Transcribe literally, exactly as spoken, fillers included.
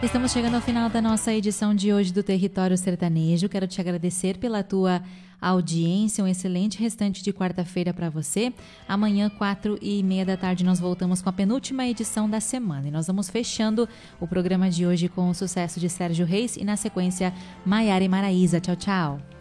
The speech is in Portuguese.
Estamos chegando ao final da nossa edição de hoje do Território Sertanejo. Quero te agradecer pela tua audiência, um excelente restante de quarta-feira para você. Amanhã, quatro e meia da tarde, nós voltamos com a penúltima edição da semana. E nós vamos fechando o programa de hoje com o sucesso de Sérgio Reis e, na sequência, Maiara e Maraísa. Tchau, tchau.